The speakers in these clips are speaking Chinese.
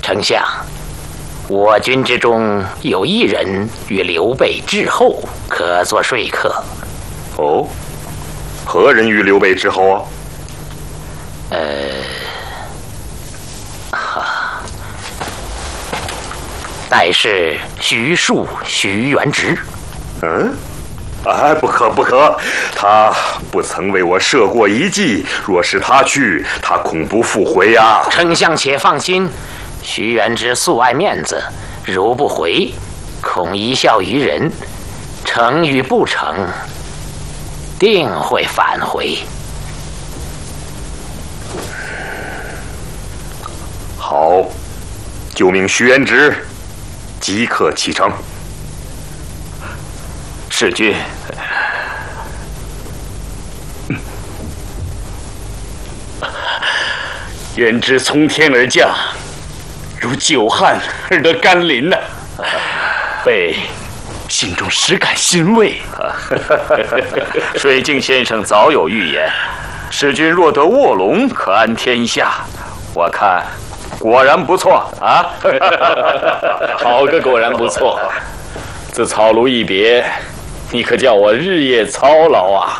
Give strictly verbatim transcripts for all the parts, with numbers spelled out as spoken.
丞相，我军之中有一人与刘备至厚，可做说客。 哦，何人与刘备至厚啊？ 呃，哈，乃是徐庶、徐元直。 嗯。 哎，不可不可！他不曾为我设过一计，若是他去，他恐不复回呀、啊。 丞相且放心，徐元直素爱面子，如不回，恐贻笑于人；成与不成，定会返回。 好，就命徐元直即刻启程。 使君，元直从天而降，如久旱而得甘霖呐、啊，备心中实感欣慰。水镜先生早有预言，使君若得卧龙，可安天下。我看果然不错啊！好个果然不错！自草庐一别。 你可叫我日夜操劳啊！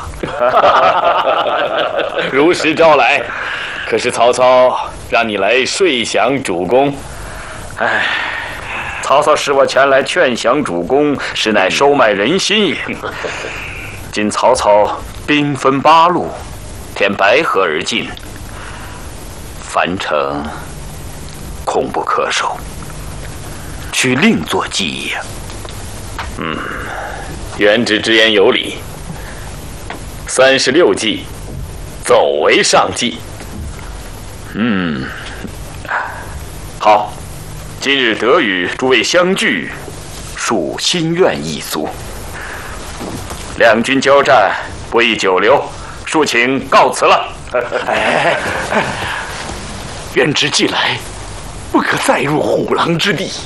如实招来，可是曹操让你来睡享主公。唉，曹操使我前来劝降主公，实乃收买人心也。今曹操兵分八路，填白河而进，樊城恐不可守，需另作计也。嗯。 元直之言有理，三十六计，走为上计。嗯，好，今日得与诸位相聚，属心愿一足。两军交战，不宜久留，恕请告辞了。哎，元直既来，不可再入虎狼之地。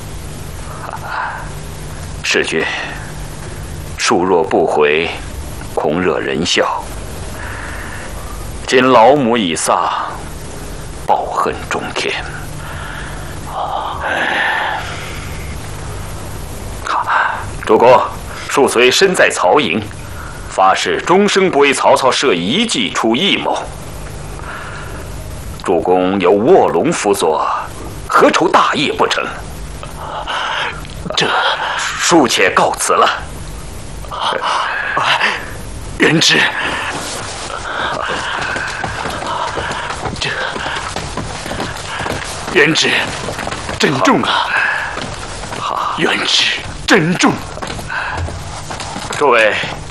使君。 恕若不回，恐惹人笑。今老母已丧，报恨中天。好，主公，恕虽身在曹营，发誓终生不为曹操设一计出异谋。主公有卧龙辅佐，何愁大业不成？这恕且告辞了。 元直，这元直珍重啊！好，元直珍重。诸位